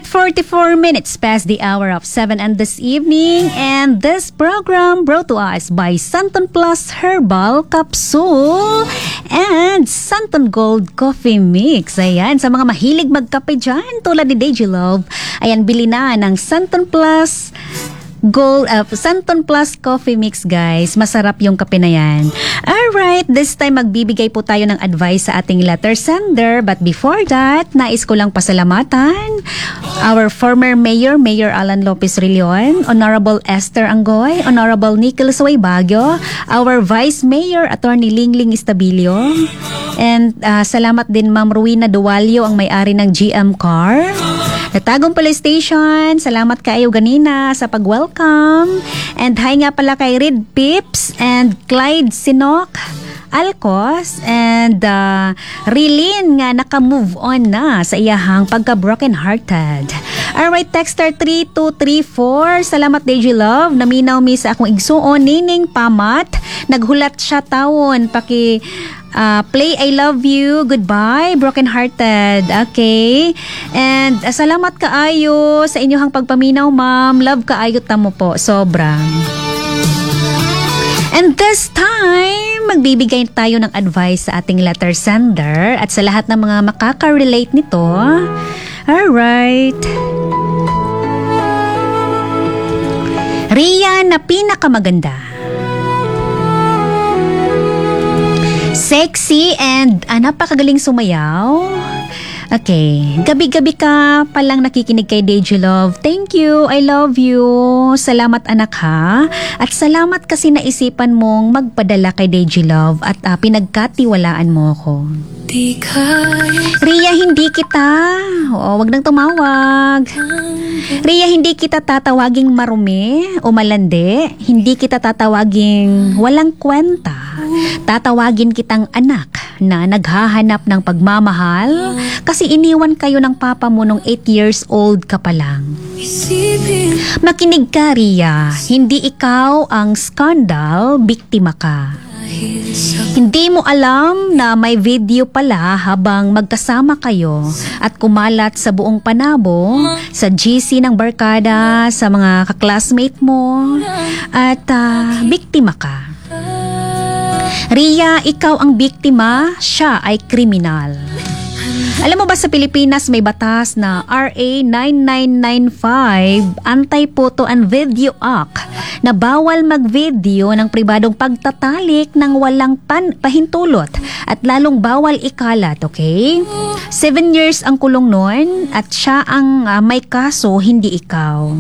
Alright, 44 minutes past the hour of 7 and this evening, and this program brought to us by Santon Plus Herbal Capsule and Santon Gold Coffee Mix. Ayan, sa mga mahilig magkape dyan tulad ni Deji Love, ayan, bili na ng Santon Plus Santon Plus Coffee Mix, guys. Masarap yung kape na yan. Alright, this time magbibigay po tayo ng advice sa ating letter sender. But before that, nais ko lang pasalamatan our former Mayor Alan Lopez Rillion, Honorable Esther Anggoy, Honorable Nicholas Way Baguio, our Vice Mayor Attorney Lingling Estabilio, and salamat din Ma'am Ruina Duwalio, ang may-ari ng GM Car. Natagong Police Station, salamat kayo ganina sa pag-welcome. And hi nga pala kay Red Pips and Clyde Sinok Alcos and Rilin nga naka-move on na sa iyahang pagka-broken hearted. Alright, texter 3234, salamat Deji Love, naminaw mi sa akong igsuon nining pamat, naghulat siya tawon, play I love you, goodbye, broken hearted. Okay. And salamat kaayo sa inyong pagpaminaw, ma'am. Love kaayo tamo po, sobra. And this time, magbibigay tayo ng advice sa ating letter sender at sa lahat ng mga makaka-relate nito. Alright. Ria na pinakamaganda, sexy and napakagaling sumayaw. Okay, gabi-gabi ka palang nakikinig kay Deji Love. Thank you, I love you. Salamat anak ha. At salamat kasi naisipan mong magpadala kay Deji Love at pinagkatiwalaan mo ako. Ria, hindi kita. Wag nang tumawag. Ria, hindi kita tatawaging marumi o malandi. Hindi kita tatawaging walang kwenta. Tatawagin kitang anak na naghahanap ng pagmamahal kasi iniwan kayo ng papa mo nung 8 years old ka pa lang. Makinig ka, Ria. Hindi ikaw ang scandal, biktima ka. Hindi mo alam na may video pala habang magkasama kayo at kumalat sa buong Panabo, sa GC ng barkada, sa mga kaklasmate mo, at biktima ka. Ria, ikaw ang biktima, siya ay kriminal. Alam mo ba sa Pilipinas may batas na RA 9995, Anti-Photo and Video Act, na bawal mag-video ng pribadong pagtatalik ng walang pahintulot at lalong bawal ikalat, okay? 7 years ang kulong noon at siya ang may kaso, hindi ikaw.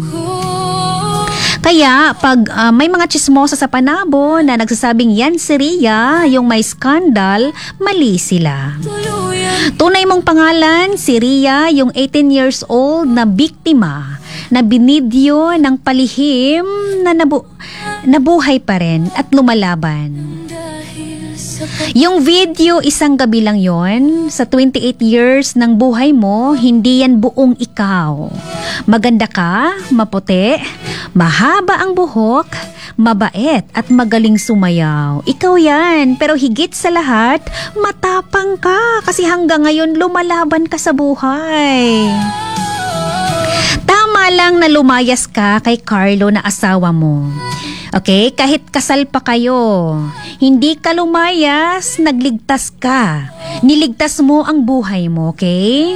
Kaya pag may mga chismosa sa Panabo na nagsasabing yan si Ria, yung may skandal, mali sila. Tunay mong pangalan, si Ria, yung 18 years old na biktima na binidyo ng palihim na nabuhay pa rin at lumalaban. Yung video, isang gabi lang yon. Sa 28 years ng buhay mo, hindi yan buong ikaw. Maganda ka, maputi, mahaba ang buhok, mabait at magaling sumayaw. Ikaw yan, pero higit sa lahat, matapang ka kasi hanggang ngayon lumalaban ka sa buhay. Tama lang na lumayas ka kay Carlo na asawa mo. Okay, kahit kasal pa kayo, hindi ka lumayas, nagligtas ka. Niligtas mo ang buhay mo, okay?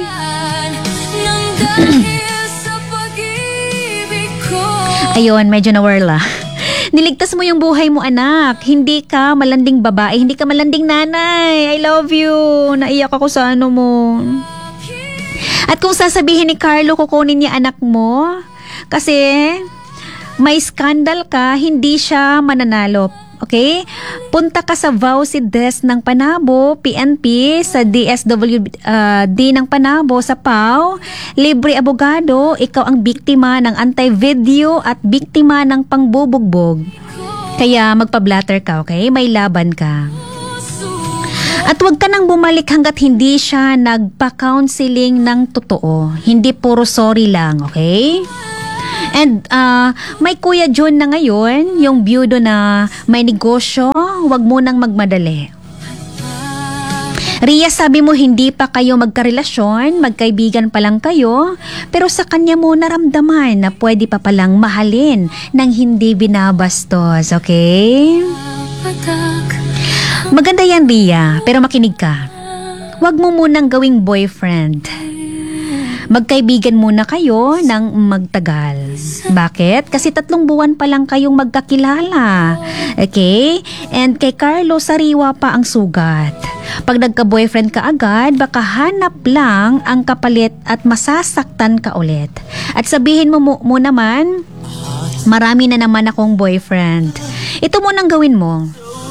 Ayun, medyo nawirla. Niligtas mo yung buhay mo, anak. Hindi ka malanding babae, hindi ka malanding nanay. I love you. Naiyak ako sa ano mo. At kung sasabihin ni Carlo, kukunin niya anak mo, kasi may skandal ka, hindi siya mananalo. Okay? Punta ka sa VAUCIDES ng Panabo, PNP, sa DSWD ng Panabo, sa PAO. Libre abogado, ikaw ang biktima ng anti-video at biktima ng pangbubugbog. Kaya magpa-blatter ka, okay? May laban ka. At huwag ka nang bumalik hanggat hindi siya nagpa-counseling ng totoo. Hindi puro sorry lang, okay? And may Kuya John na ngayon, yung byudo na may negosyo, wag mo nang magmadali. Ria, sabi mo hindi pa kayo magkarelasyon, magkaibigan pa lang kayo, pero sa kanya mo naramdaman na pwede pa palang mahalin ng hindi binabastos, okay? Maganda yan, Ria, pero makinig ka. Huwag mo munang gawing boyfriend. Magkaibigan muna kayo ng magtagal. Bakit? Kasi 3 buwan pa lang kayong magkakilala. Okay? And kay Carlo, sariwa pa ang sugat. Pag nagka-boyfriend ka agad, baka hanap lang ang kapalit at masasaktan ka ulit. At sabihin mo naman, marami na naman akong boyfriend. Ito munang gawin mo.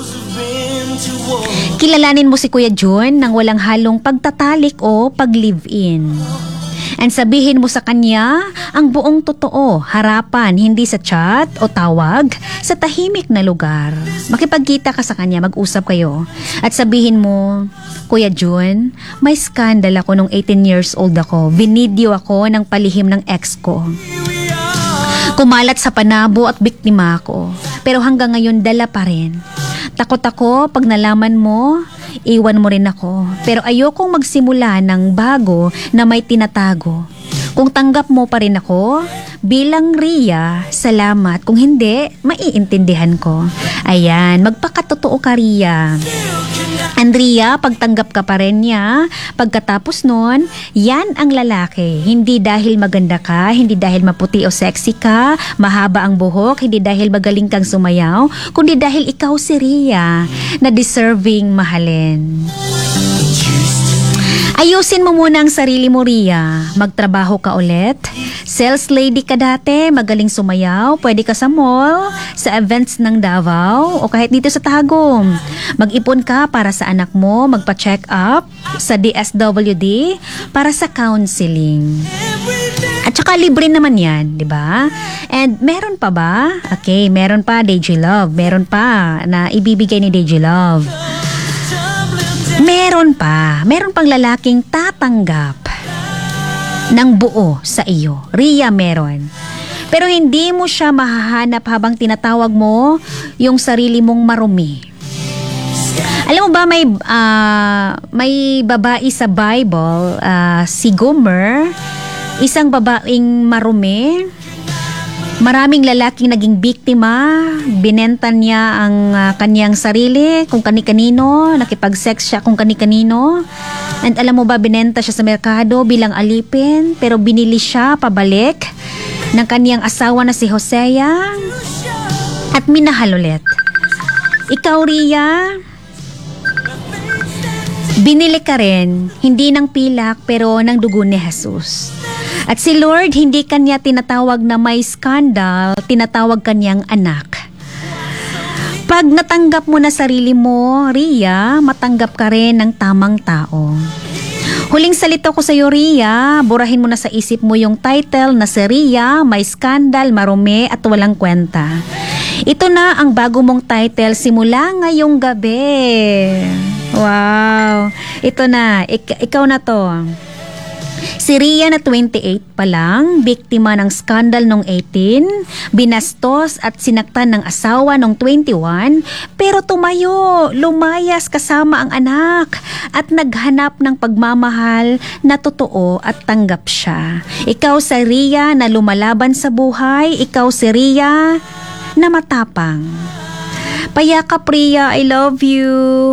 Kilalanin mo si Kuya Jun nang walang halong pagtatalik o pag-live-in. And sabihin mo sa kanya ang buong totoo, harapan, hindi sa chat o tawag, sa tahimik na lugar. Makipagkita ka sa kanya, mag-usap kayo. At sabihin mo, Kuya Jun, may skandal ako nung 18 years old ako. Binidyo ako ng palihim ng ex ko. Kumalat sa panabo at biktima ako. Pero hanggang ngayon dala pa rin. Takot ako pag nalaman mo, iwan mo rin ako. Pero ayokong magsimula ng bago na may tinatago. Kung tanggap mo pa rin ako, bilang Ria, salamat. Kung hindi, maiintindihan ko. Ayan, magpakatotoo ka, Ria. Andrea, pagtanggap ka pa rin niya, pagkatapos nun, yan ang lalaki. Hindi dahil maganda ka, hindi dahil maputi o sexy ka, mahaba ang buhok, hindi dahil magaling kang sumayaw, kundi dahil ikaw si Ria na deserving mahalin. Ayusin mo muna ang sarili mo, Ria. Magtrabaho ka ulit. Sales lady ka dati, magaling sumayaw, pwede ka sa mall, sa events ng Davao, o kahit dito sa Tagum. Mag-ipon ka para sa anak mo, magpa-check up sa DSWD para sa counseling. At saka libre naman yan, di ba? And meron pa ba? Okay, meron pa, DJ Love. Meron pa na ibibigay ni DJ Love. Meron pang lalaking tatanggap ng buo sa iyo. Ria, meron. Pero hindi mo siya mahahanap habang tinatawag mo yung sarili mong marumi. Alam mo ba, may babae sa Bible, si Gomer, isang babaeng marumi. Maraming lalaking naging biktima, binenta niya ang kanyang sarili kung kani-kanino, nakipag-sex siya kung kani-kanino. And alam mo ba, binenta siya sa merkado bilang alipin, pero binili siya pabalik ng kanyang asawa na si Hosea at minahal ulit. Ikaw, Ria, binili ka rin, hindi ng pilak pero ng dugo ni Jesus. At si Lord, hindi kanya tinatawag na may skandal, tinatawag kanyang anak. Pag natanggap mo na sarili mo, Ria, matanggap ka rin ng tamang tao. Huling salita ko sa iyo, Ria, burahin mo na sa isip mo yung title na si Ria, may skandal, marumi at walang kwenta. Ito na ang bago mong title simula ngayong gabi. Wow! Ito na, ikaw na to. Si Ria na 28 pa lang, biktima ng skandal nung 18, binastos at sinaktan ng asawa nung 21, pero tumayo, lumayas kasama ang anak at naghanap ng pagmamahal na totoo at tanggap siya. Ikaw si Ria na lumalaban sa buhay, ikaw si Ria na matapang. Payakap, Ria, I love you.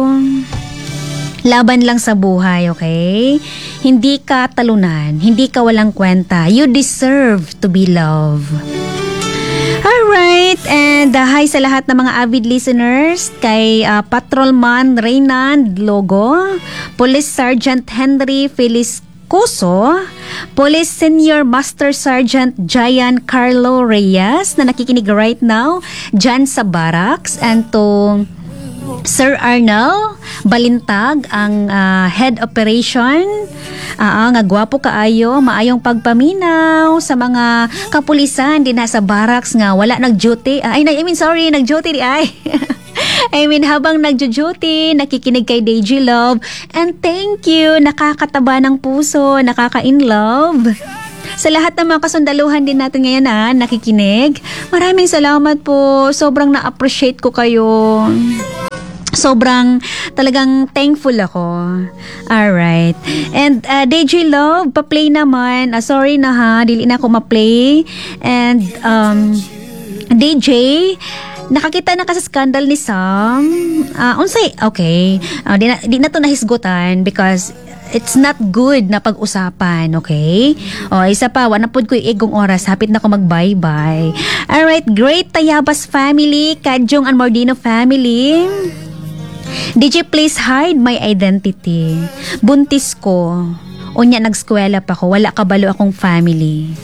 Laban lang sa buhay, okay? Hindi ka talunan, hindi ka walang kwenta. You deserve to be loved. Alright, and hi sa lahat ng mga avid listeners, kay Patrolman Reynand Logo, Police Sergeant Henry Feliz Cuso, Police Senior Master Sergeant Jayan Carlo Reyes na nakikinig right now dyan sa barracks, and to Sir Arnel Balintag, ang head operation. Nga gwapo kaayo, maayong pagpaminaw sa mga kapulisan din sa barracks nga wala nag-duty. Nag-duty ay. Habang nagjo-duty, nakikinig kay DJ Love. And thank you, nakakataba ng puso, nakaka-in-love. Sa lahat ng mga kasundaluhan din natin ngayon nakikinig. Maraming salamat po. Sobrang na-appreciate ko kayo. sobrang talagang thankful ako. Alright. And DJ Love, pa-play naman. Sorry na ha, dili na ako ma-play. And DJ, nakakita na ka sa scandal ni Sam. Unsay, okay. Di na to nahisgutan because it's not good na pag-usapan, okay? O, isa pa, wala pod ko igong oras. Hapit na ko mag-bye-bye. Alright, great Tayabas family, Kadjong and Mordino family. DJ, please hide my identity. Buntis ko. Unya, nagskwela pa ko. Wala kabalo akong family.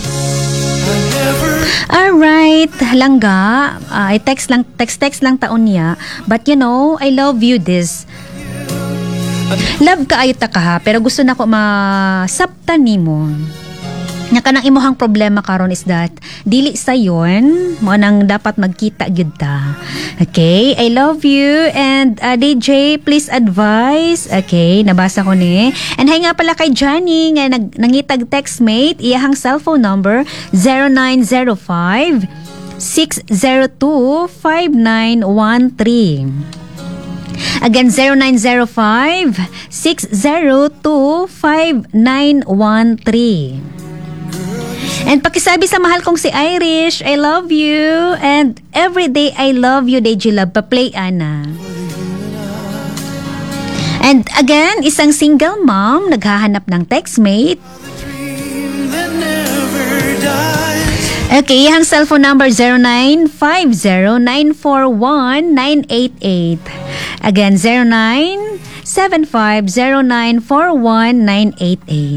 Alright, langga. Text lang taon niya. But you know, I love you this. Love ka ayo ta ka ha, pero gusto na ko masaptan nimo. Nya kanang imuhang problema karon is that dili sayon mo nang dapat magkita gyud ta. Okay, I love you and DJ please advise. Okay, nabasa ko ni. And hay nga pala kay Johnny nga nangitag textmate, iyahang cellphone number 0905 602 5913. Again, 0905-602-5913. And pakisabi sa mahal kong si Irish, I love you. And everyday I love you, DJ Love. Pa-play, Ana. And again, isang single mom, naghahanap ng textmate. Okay, ang cellphone number 0950-941-988. Again, 0975-0941-988.